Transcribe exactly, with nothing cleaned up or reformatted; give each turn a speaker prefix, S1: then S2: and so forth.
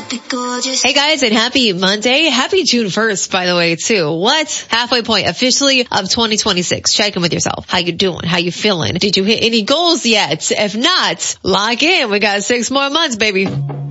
S1: Hey guys, and happy Monday. Happy June first, by the way, too. What? Halfway point officially of twenty twenty-six. Check in with yourself. How you doing? How you feeling? Did you hit any goals yet? If not, lock in. We got six more months, baby.